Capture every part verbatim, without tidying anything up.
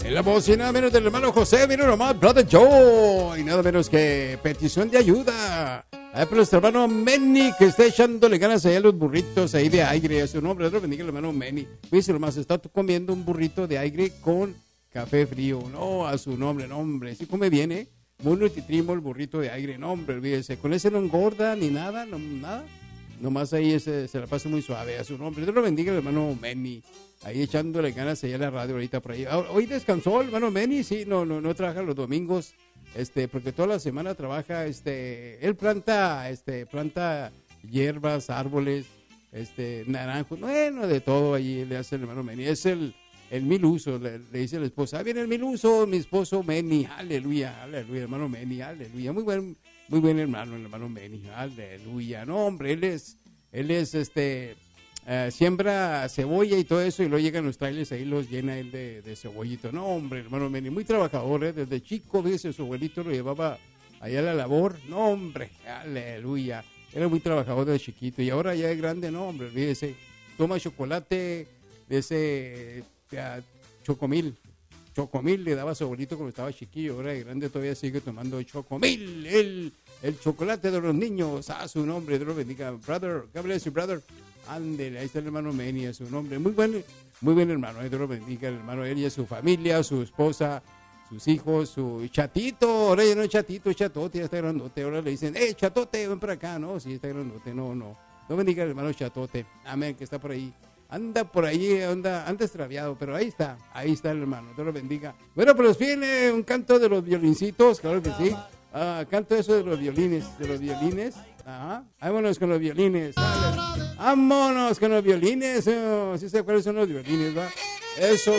En la voz y nada menos del hermano José, vino nomás, Brother Joe. Y nada menos que petición de ayuda. Ahí por nuestro hermano Manny, que está echándole ganas ahí a los burritos ahí de aire. A su nombre, Dios bendiga el hermano Manny. Fíjese nomás, está comiendo un burrito de aire con café frío. No, a su nombre, no, hombre. Sí come bien, ¿eh? Muy nutritivo el burrito de aire, no, hombre, olvídese. Con ese no engorda ni nada, no, nada. Nomás ahí ese, se la pasa muy suave a su nombre. Dios lo bendiga el hermano Manny. Ahí echándole ganas allá a la radio ahorita por ahí. Hoy descansó el hermano Manny, sí, no, no, no trabaja los domingos, este, porque toda la semana trabaja, este, él planta, este, planta hierbas, árboles, este, naranjos, bueno, de todo allí le hace el hermano Manny. Es el, el mil uso, le, le dice la esposa, ah, viene el mil uso, mi esposo Manny, aleluya, aleluya, hermano Manny, aleluya, muy buen, muy buen hermano, el hermano Manny, aleluya, no, hombre, él es, él es, este, Uh, siembra cebolla y todo eso y luego llegan los trailers ahí los llena él de, de cebollito. No, hombre, hermano Manny, muy trabajador, ¿eh? Desde chico, dice, su abuelito lo llevaba allá a la labor. No, hombre, aleluya. Era muy trabajador desde chiquito y ahora ya es grande, no, hombre, olvídese. Toma chocolate de ese uh, chocomil. Chocomil le daba a su abuelito cuando estaba chiquillo, ahora de grande todavía sigue tomando chocomil, el, el chocolate de los niños. A su nombre, Dios lo bendiga. Brother, God bless you, brother. Ándele, ahí está el hermano Manny, es su nombre. Muy buen, muy buen hermano, Dios lo bendiga, el hermano él y a su familia, su esposa, sus hijos, su chatito. Ahora ya no es chatito, es chatote, ya está grandote. Ahora le dicen, eh, chatote, ven para acá. No, sí, está grandote, no, no. Dios bendiga el hermano chatote, amén, que está por ahí. Anda por ahí, anda, anda extraviado, pero ahí está, ahí está el hermano, Dios lo bendiga. Bueno, pues viene un canto de los violincitos, claro que sí. Ah, canto eso de los violines, de los violines. Ajá, vámonos con los violines. Dale. Vámonos con los violines. Oh, ¿sí sabe cuáles son los violines, va? Eso.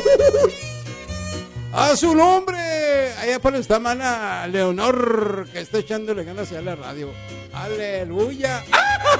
A su nombre. Allá por esta mana Leonor, que está echándole ganas a la radio. Aleluya. ¡Ah!